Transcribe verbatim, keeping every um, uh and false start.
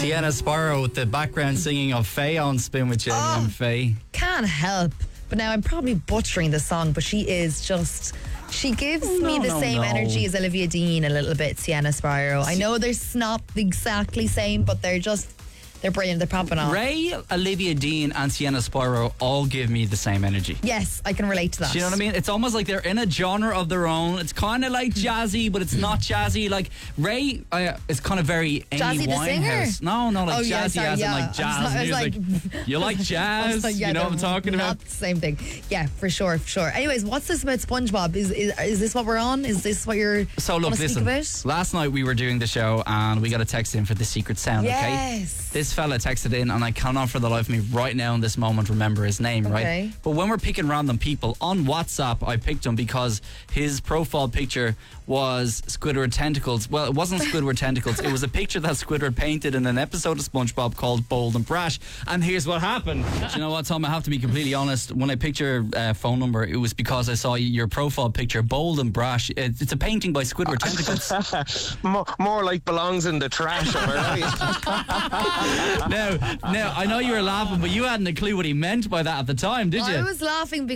Sienna Sparrow with the background singing of Faye on Spin with Jenny Oh. and Faye. Can't help. But now I'm probably butchering the song, but she is just... She gives Oh, me no, the no, same no. energy as Olivia Dean a little bit, Sienna Sparrow. I know they're not exactly same, but they're just... They're brilliant. They're popping off. Ray, Olivia Dean and Sienna Sparrow all give me the same energy. Yes, I can relate to that. Do you know what I mean? It's almost like they're in a genre of their own. It's kind of like jazzy, but it's not jazzy. Like Ray uh, is kind of very Amy Jazzy the singer? Winehouse. No, no, like Oh, jazzy yeah, sorry, as in yeah. like I was jazz like- I was music. like- You like jazz? So, yeah, you know what I'm they're talking not about? the same thing. Yeah, for sure, for sure. Anyways, what's this about SpongeBob? Is is, is this what we're on? Is this what you're So look, wanna speak listen. about? Last night we were doing the show and we got a text in for the secret sound. Okay, Yes. this fella texted in, and I cannot for the life of me right now in this moment remember his name. Okay. Right, but when we're picking random people on WhatsApp, I picked him because his profile picture was Squidward tentacles. Well, it wasn't Squidward tentacles. It was a picture that Squidward painted in an episode of SpongeBob called Bold and Brash. And here's what happened. Do you know what, Tom? I have to be completely honest. When I picked your uh, phone number, it was because I saw your profile picture, Bold and Brash. It, it's a painting by Squidward tentacles. more, more like belongs in the trash, am I right? now, now, I know you were laughing, but you hadn't a clue what he meant by that at the time, did you? I was laughing because